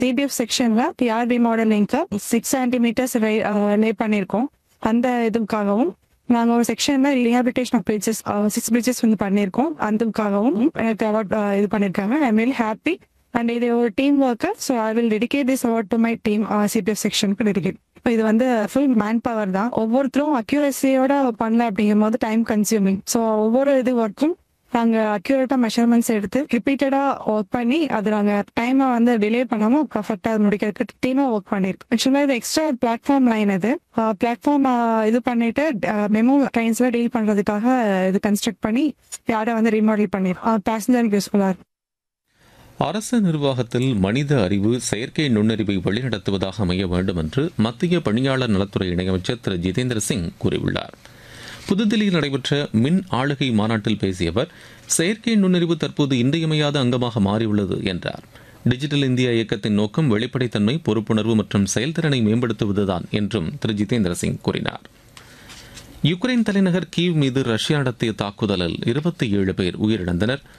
CBF செக்ஷன்ல TRP மாடலிங்க்கு 6 centimetres லே பண்ணியிருக்கோம். அந்த இதுக்காகவும் நாங்கள் ஒரு செக்ஷன்ல ரீஹாபிலிட்டேஷன் ஆஃப் பிரிட்ஜஸ் 6 பிரிட்ஜஸ் வந்து பண்ணியிருக்கோம். அதுக்காகவும் எனக்கு அவார்ட் இது பண்ணியிருக்காங்க. I am very happy and இது ஒரு team work. So I will dedicate this award to my team CBF செக்ஷனுக்கு டெடிகேட். இது வந்து ஃபுல் மேன் பவர் தான். ஒவ்வொருத்தரும் அக்யூரஸியோட பண்ணல அப்படிங்கும் போது டைம் கன்சியூமிங். ஸோ ஒவ்வொரு இது ஒர்க்கும் நாங்கள் அக்யூரேட்டா மெஷர்மெண்ட்ஸ் எடுத்து ரிப்பீட்டடா ஒர்க் பண்ணி அது நாங்கள் டைமை வந்து டிலே பண்ணாமல் பர்ஃபெக்டாக முடிக்கிறதுக்கு டீமாக ஒர்க் பண்ணியிருக்கோம். ஆக்சுவலாக இது எக்ஸ்ட்ரா பிளாட்ஃபார்ம் லைன். இது பிளாட்ஃபார்ம் இது பண்ணிட்டு மெமோ ட்ரெயின்ஸ்ல டீல் பண்றதுக்காக இது கன்ஸ்ட்ரக்ட் பண்ணி யாரை வந்து ரீமாடல் பண்ணிருக்கோம். பேசஞ்சருக்கு யூஸ்ஃபுல்லாக இருக்கும். அரசு நிர்வாகத்தில் மனித அறிவு செயற்கை நுண்ணறிவை வழிநடத்துவதாக அமைய வேண்டும் என்று மத்திய பணியாளர் நலத்துறை இணையமைச்சர் திரு ஜிதேந்திர சிங் கூறியுள்ளார். புதுதில்லியில் நடைபெற்ற மின் ஆளுகை மாநாட்டில் பேசிய அவர், செயற்கை நுண்ணறிவு தற்போது இன்றியமையாத அங்கமாக மாறியுள்ளது என்றார். டிஜிட்டல் இந்தியா இயக்கத்தின் நோக்கம் வெளிப்படைத்தன்மை, பொறுப்புணர்வு மற்றும் செயல்திறனை மேம்படுத்துவதுதான் என்றும் திரு ஜிதேந்திர சிங் கூறினார். யுக்ரைன் தலைநகர் கீவ் மீது ரஷ்யா நடத்திய தாக்குதலில் 27 பேர் உயிரிழந்தனர்.